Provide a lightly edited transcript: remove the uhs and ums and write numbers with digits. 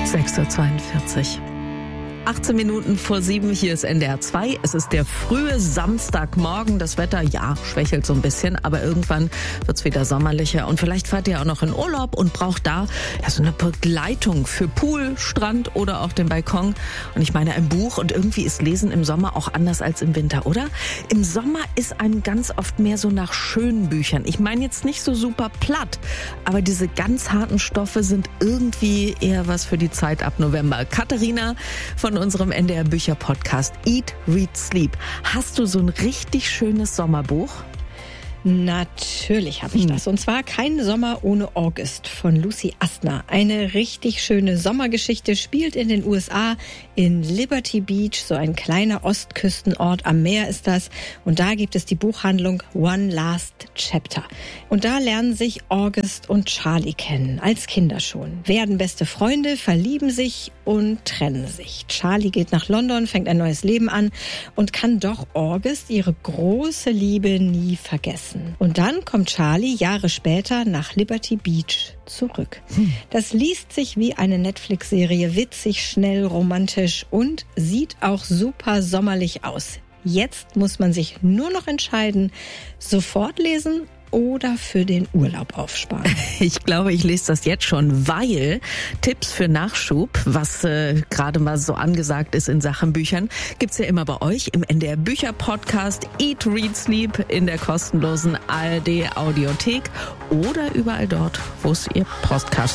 6:42 Uhr. 18 Minuten vor 7, hier ist NDR 2. Es ist der frühe Samstagmorgen. Das Wetter, ja, schwächelt so ein bisschen, aber irgendwann wird's wieder sommerlicher. Und vielleicht fahrt ihr auch noch in Urlaub und braucht da ja so eine Begleitung für Pool, Strand oder auch den Balkon. Und ich meine ein Buch, und irgendwie ist Lesen im Sommer auch anders als im Winter, oder? Im Sommer ist einem ganz oft mehr so nach schönen Büchern. Ich meine jetzt nicht so super platt, aber diese ganz harten Stoffe sind irgendwie eher was für die Zeit ab November. Katharina von unserem NDR Bücher Podcast Eat, Read, Sleep. Hast du so ein richtig schönes Sommerbuch? Natürlich habe ich das. Und zwar Kein Sommer ohne August von Lucy Astner. Eine richtig schöne Sommergeschichte, spielt in den USA, in Liberty Beach, so ein kleiner Ostküstenort am Meer ist das. Und da gibt es die Buchhandlung One Last Chapter. Und da lernen sich August und Charlie kennen, als Kinder schon. Werden beste Freunde, verlieben sich und trennen sich. Charlie geht nach London, fängt ein neues Leben an und kann doch August, ihre große Liebe, nie vergessen. Und dann kommt Charlie Jahre später nach Liberty Beach zurück. Das liest sich wie eine Netflix-Serie, witzig, schnell, romantisch und sieht auch super sommerlich aus. Jetzt muss man sich nur noch entscheiden, sofort lesen oder für den Urlaub aufsparen. Ich glaube, ich lese das jetzt schon, weil Tipps für Nachschub, was gerade mal so angesagt ist in Sachen Büchern, gibt's ja immer bei euch im NDR Bücher Podcast Eat, Read, Sleep in der kostenlosen ARD Audiothek oder überall dort, wo es ihr Podcast